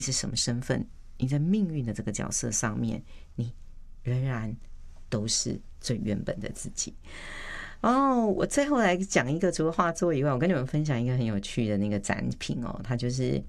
是什么身份，你在命运的这个角色上面，你仍然都是最原本的自己。我最后来讲一个，除了画作以外，我跟你们分享一个很有趣的那个展品哦，它就是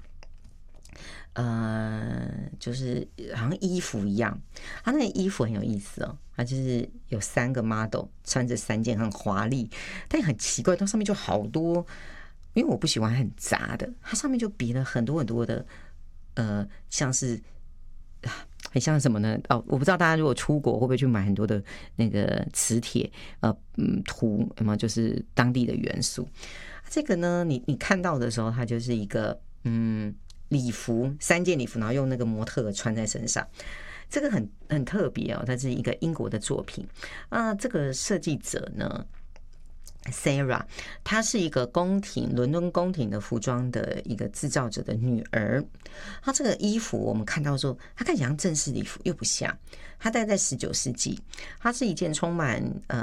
就是好像衣服一样，它那个衣服很有意思哦，它就是有3个 model 穿着3件很华丽，但很奇怪，它上面就好多，因为我不喜欢很杂的，它上面就别了很多很多的，像是。很像什么呢？我不知道大家如果出国会不会去买很多的那个磁铁，图，有没有就是当地的元素？这个呢，你看到的时候，它就是一个礼服，3件礼服，然后用那个模特穿在身上。这个很特别哦，它是一个英国的作品这个设计者呢，Sarah， 她是一个伦敦宫廷的服装的一个制造者的女儿。她这个衣服我们看到说，她看起来像正式礼服，又不像。她戴在19世纪，它是一件充满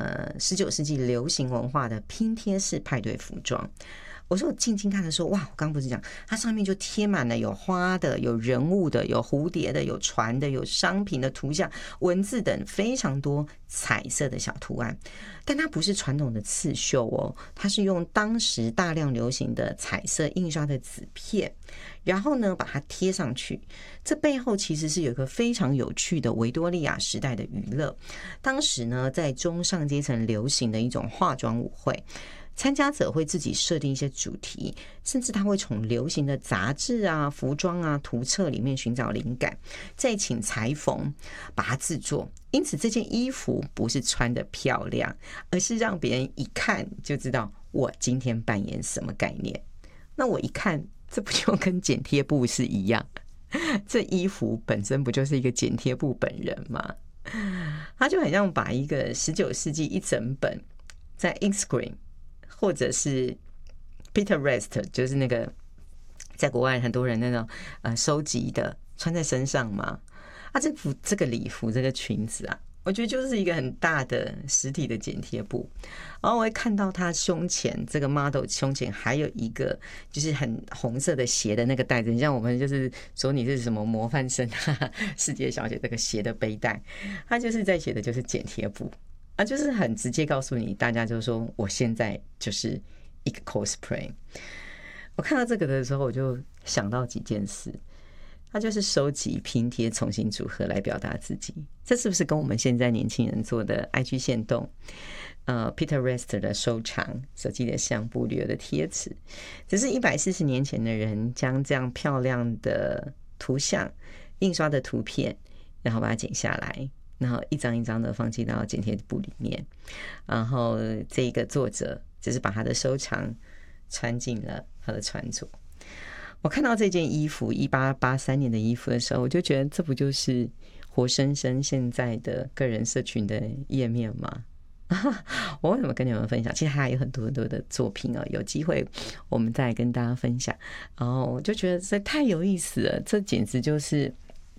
19世纪流行文化的拼贴式派对服装。我说我静静看的时候，哇！我刚不是讲，它上面就贴满了有花的、有人物的、有蝴蝶的、有船的、有商品的图像、文字等非常多彩色的小图案。但它不是传统的刺绣哦，它是用当时大量流行的彩色印刷的纸片，然后呢把它贴上去。这背后其实是有一个非常有趣的维多利亚时代的娱乐。当时呢，在中上阶层流行的一种化妆舞会。参加者会自己设定一些主题，甚至他会从流行的杂志啊、服装啊、图册里面寻找灵感，再请裁缝把它制作。因此，这件衣服不是穿得漂亮，而是让别人一看就知道我今天扮演什么概念。那我一看，这不就跟剪贴布是一样？这衣服本身不就是一个剪贴布本人吗？他就很像把一个19世纪一整本在 Instagram。或者是 Pinterest， 就是那个在国外很多人那种收集的穿在身上嘛。这个礼服这个裙子啊，我觉得就是一个很大的实体的剪贴布。然后我会看到他胸前这个 model 胸前还有一个就是很红色的鞋的那个带子，像我们就是说你是什么模范生世界小姐这个鞋的背带，他就是在写的就是剪贴布。就是很直接告诉你，大家就说我现在就是一个 cosplay。我看到这个的时候，我就想到几件事，他就是收集、拼贴、重新组合来表达自己。这是不是跟我们现在年轻人做的 IG 限动、Pinterest 的收藏、手机的相簿、旅游的贴纸，只是140年前的人将这样漂亮的图像、印刷的图片，然后把它剪下来。然后一张一张的放进到剪贴布里面，然后这个作者只是把他的收藏穿进了他的穿着。我看到这件衣服1883年的衣服的时候，我就觉得这不就是活生生现在的个人社群的页面吗？我为什么跟你们分享？其实还有很多很多的作品哦，有机会我们再跟大家分享。然后我就觉得这太有意思了，这简直就是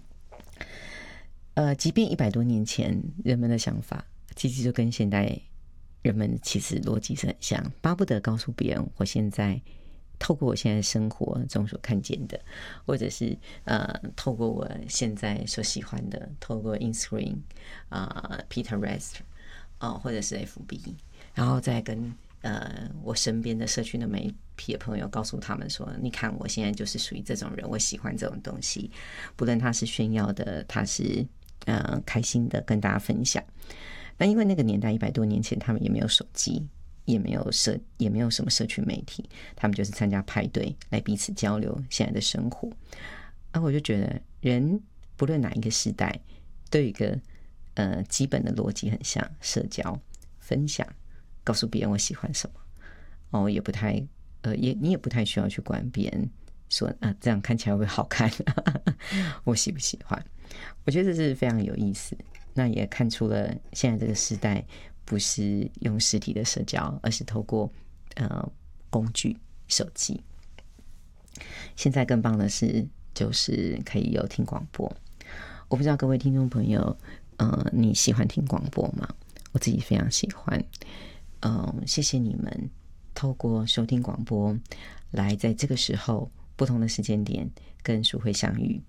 即便100多年前人们的想法，其实就跟现代人们其实逻辑是很像，巴不得告诉别人我现在透过我现在生活中所看见的，或者是透过我现在所喜欢的，透过 Instagram Pinterest 或者是 FB， 然后再跟我身边的社群的媒体的朋友告诉他们说，你看我现在就是属于这种人，我喜欢这种东西，不论他是炫耀的，他是开心的跟大家分享。那因为那个年代100多年前，他们也没有手机，也没有什么社群媒体，他们就是参加派对来彼此交流现在的生活。我就觉得人不论哪一个时代，都有一个基本的逻辑很像，社交、分享，告诉别人我喜欢什么。也不太你也不太需要去管别人说这样看起来会好看我喜不喜欢。我觉得这是非常有意思，那也看出了现在这个时代不是用实体的社交，而是透过工具手机。现在更棒的是就是可以有听广播。我不知道各位听众朋友你喜欢听广播吗？我自己非常喜欢。谢谢你们透过收听广播来在这个时候不同的时间点跟淑慧相遇。